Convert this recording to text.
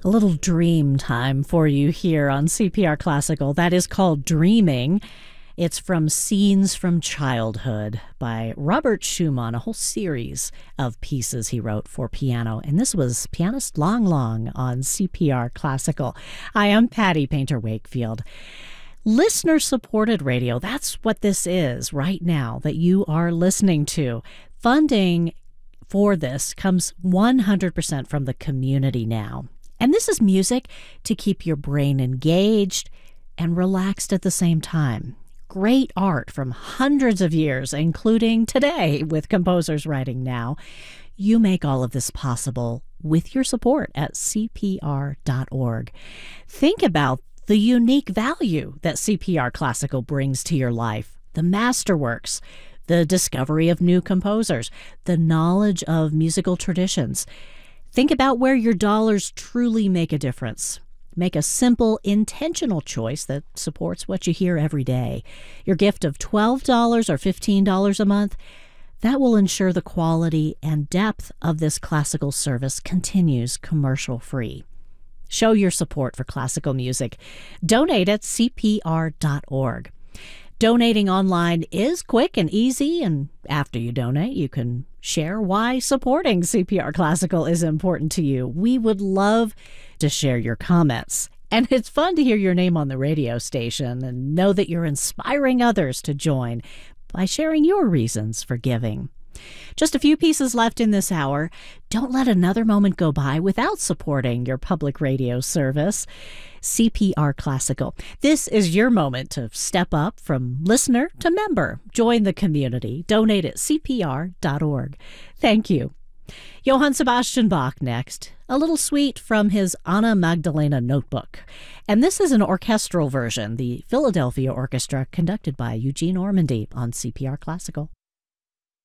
A little dream time for you here on CPR Classical. That is called Dreaming. It's from Scenes from Childhood by Robert Schumann, a whole series of pieces he wrote for piano. And this was Pianist Long Long on CPR Classical. I am Patty Painter Wakefield. Listener-supported radio, that's what this is right now that you are listening to. Funding for this comes 100% from the community now. And this is music to keep your brain engaged and relaxed at the same time. Great art from hundreds of years, including today with composers writing now. You make all of this possible with your support at CPR.org. Think about the unique value that CPR Classical brings to your life. The masterworks, the discovery of new composers, the knowledge of musical traditions. Think about where your dollars truly make a difference. Make a simple, intentional choice that supports what you hear every day. Your gift of $12 or $15 a month, that will ensure the quality and depth of this classical service continues commercial-free. Show your support for classical music. Donate at CPR.org. Donating online is quick and easy, and after you donate, you can share why supporting CPR Classical is important to you. We would love to share your comments. And it's fun to hear your name on the radio station and know that you're inspiring others to join by sharing your reasons for giving. Just a few pieces left in this hour. Don't let another moment go by without supporting your public radio service. CPR Classical. This is your moment to step up from listener to member. Join the community. Donate at CPR.org. Thank you. Johann Sebastian Bach next. A little suite from his Anna Magdalena notebook. And this is an orchestral version, the Philadelphia Orchestra, conducted by Eugene Ormandy on CPR Classical.